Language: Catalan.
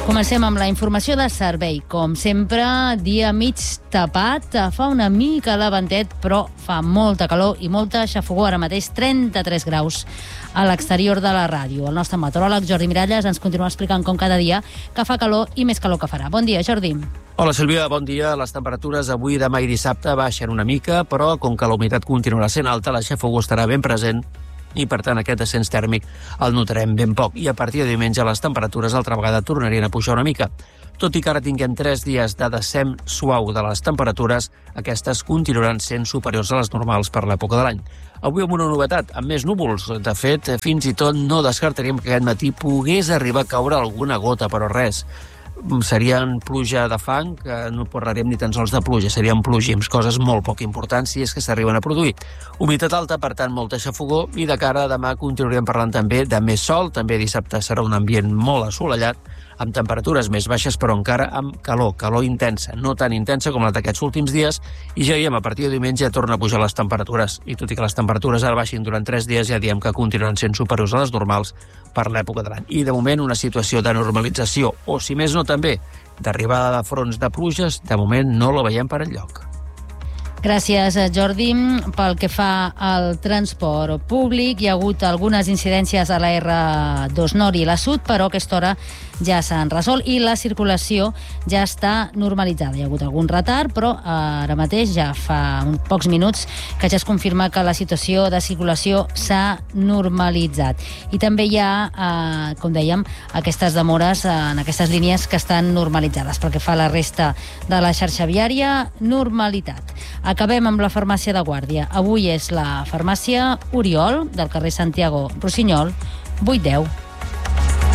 Comencem amb la informació de servei. Com sempre, dia mig tapat, fa una mica de ventet, però fa molta calor i molta xafogor. Ara mateix 33 graus a l'exterior de la ràdio. El nostre meteoròleg Jordi Miralles ens continua explicant com cada dia que fa calor i més calor que farà. Bon dia, Jordi. Hola, Sílvia, bon dia. Les temperatures avui, demà i dissabte baixen una mica, però com que la humitat continuarà sent alta, la xafogor estarà ben present i, per tant, aquest descens tèrmic el notarem ben poc. I a partir de diumenge les temperatures altra vegada tornarien a pujar una mica. Tot i que ara tinguem 3 dies de descens suau de les temperatures, aquestes continuaran sent superiors a les normals per l'època de l'any. Avui amb una novetat, amb més núvols. De fet, fins i tot no descartaríem que aquest matí pogués arribar a caure alguna gota, però res. Serien pluja de fang, que no parlarem ni tan sols de pluja, serien plogims, coses molt poc importants si és que s'arriben a produir. Humitat alta, per tant, molta xafogor, i de cara a demà continuarem parlant també de més sol. També dissabte serà un ambient molt assolellat, amb temperatures més baixes, però encara amb calor intensa, no tan intensa com la d'aquests últims dies, i ja veiem, a partir de diumenge torna a pujar les temperatures, i tot i que les temperatures ara baixin durant 3 dies, ja diem que continuaran sent superiors a les normals per l'època de l'any. I de moment una situació de normalització, o si més no també, d'arribada de fronts de pluges, de moment no la veiem per enlloc. Gràcies, Jordi. Pel que fa al transport públic, hi ha hagut algunes incidències a la R2 Nord i la Sud, però a aquesta hora ja s'han resolt i la circulació ja està normalitzada. Hi ha hagut algun retard, però ara mateix, ja fa uns pocs minuts, que ja es confirma que la situació de circulació s'ha normalitzat. I també hi ha, com dèiem, aquestes demores en aquestes línies que estan normalitzades. Pel que fa a la resta de la xarxa viària, normalitat. Acabem amb la farmàcia de Guàrdia. Avui és la farmàcia Oriol, del carrer Santiago Rossinyol, 810.